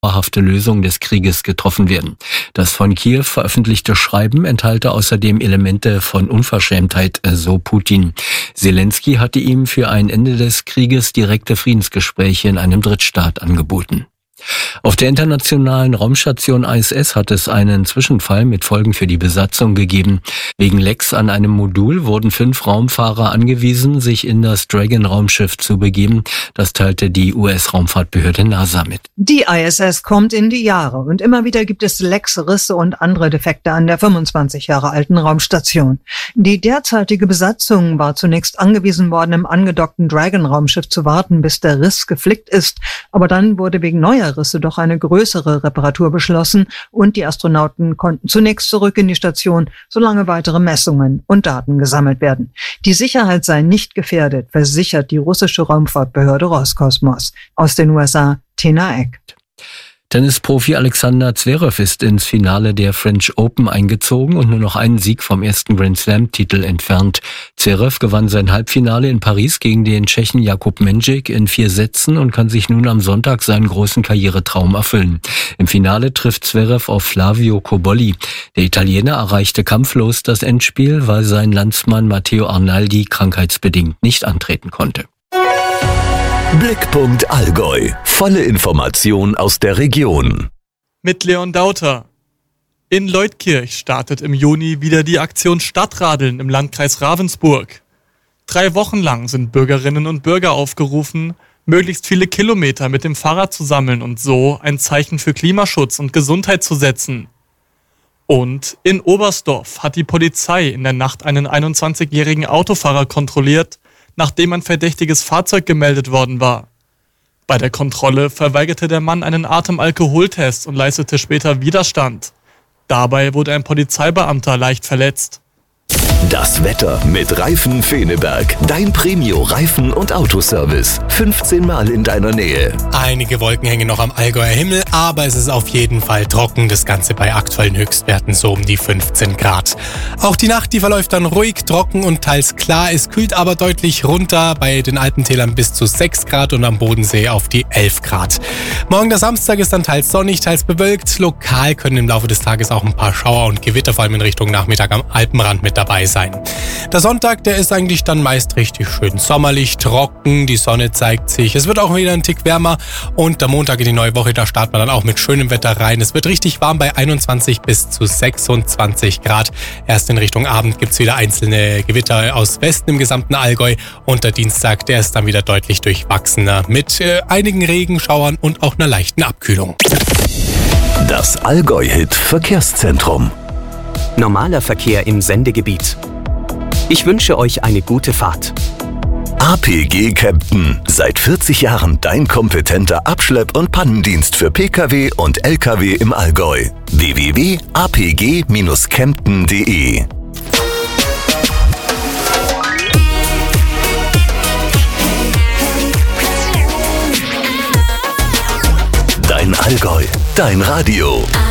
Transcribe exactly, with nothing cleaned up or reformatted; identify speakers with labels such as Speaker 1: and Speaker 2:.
Speaker 1: dauerhafte Lösung des Krieges getroffen werden. Das von Kiew veröffentlichte Schreiben enthalte außerdem Elemente von Unverschämtheit, so Putin. Zelensky hatte ihm für ein Ende des Krieges direkte Friedensgespräche in einem Drittstaat angeboten. Auf der internationalen Raumstation I S S hat es einen Zwischenfall mit Folgen für die Besatzung gegeben. Wegen Lecks an einem Modul wurden fünf Raumfahrer angewiesen, sich in das Dragon-Raumschiff zu begeben. Das teilte die U S-Raumfahrtbehörde NASA mit.
Speaker 2: Die I S S kommt in die Jahre und immer wieder gibt es Lecks, Risse und andere Defekte an der fünfundzwanzig Jahre alten Raumstation. Die derzeitige Besatzung war zunächst angewiesen worden, im angedockten Dragon-Raumschiff zu warten, bis der Riss geflickt ist. Aber dann wurde wegen neuer Risse doch eine größere Reparatur beschlossen und die Astronauten konnten zunächst zurück in die Station, solange weitere Messungen und Daten gesammelt werden. Die Sicherheit sei nicht gefährdet, versichert die russische Raumfahrtbehörde Roskosmos. Aus den U S A, Tina Eck.
Speaker 1: Tennisprofi Alexander Zverev ist ins Finale der French Open eingezogen und nur noch einen Sieg vom ersten Grand Slam-Titel entfernt. Zverev gewann sein Halbfinale in Paris gegen den Tschechen Jakub Mendžík in vier Sätzen und kann sich nun am Sonntag seinen großen Karrieretraum erfüllen. Im Finale trifft Zverev auf Flavio Cobolli. Der Italiener erreichte kampflos das Endspiel, weil sein Landsmann Matteo Arnaldi krankheitsbedingt nicht antreten konnte.
Speaker 3: Blickpunkt Allgäu. Volle Information aus der Region.
Speaker 4: Mit Leon Dauter. In Leutkirch startet im Juni wieder die Aktion Stadtradeln im Landkreis Ravensburg. Drei Wochen lang sind Bürgerinnen und Bürger aufgerufen, möglichst viele Kilometer mit dem Fahrrad zu sammeln und so ein Zeichen für Klimaschutz und Gesundheit zu setzen. Und in Oberstdorf hat die Polizei in der Nacht einen einundzwanzigjährigen Autofahrer kontrolliert, nachdem ein verdächtiges Fahrzeug gemeldet worden war. Bei der Kontrolle verweigerte der Mann einen Atemalkoholtest und leistete später Widerstand. Dabei wurde ein Polizeibeamter leicht verletzt.
Speaker 3: Das Wetter mit Reifen Feneberg. Dein Premio-Reifen- und Autoservice. fünfzehn Mal in deiner Nähe.
Speaker 5: Einige Wolken hängen noch am Allgäuer Himmel, aber es ist auf jeden Fall trocken. Das Ganze bei aktuellen Höchstwerten so um die fünfzehn Grad. Auch die Nacht, die verläuft dann ruhig, trocken und teils klar. Es kühlt aber deutlich runter. Bei den Alpentälern bis zu sechs Grad und am Bodensee auf die elf Grad. Morgen der Samstag ist dann teils sonnig, teils bewölkt. Lokal können im Laufe des Tages auch ein paar Schauer und Gewitter, vor allem in Richtung Nachmittag am Alpenrand mit dabei sein. Der Sonntag, der ist eigentlich dann meist richtig schön sommerlich, trocken, die Sonne zeigt sich. Es wird auch wieder ein Tick wärmer und der Montag in die neue Woche, da startet man dann auch mit schönem Wetter rein. Es wird richtig warm bei einundzwanzig bis zu sechsundzwanzig Grad. Erst in Richtung Abend gibt's wieder einzelne Gewitter aus Westen im gesamten Allgäu und der Dienstag, der ist dann wieder deutlich durchwachsener mit äh, einigen Regenschauern und auch einer leichten Abkühlung.
Speaker 3: Das Allgäu-Hit Verkehrszentrum.
Speaker 6: Normaler Verkehr im Sendegebiet. Ich wünsche euch eine gute Fahrt.
Speaker 3: A P G Kempten. Seit vierzig Jahren dein kompetenter Abschlepp- und Pannendienst für Pkw und Lkw im Allgäu. w w w punkt a p g dash kempten punkt d e Dein Allgäu, dein Radio.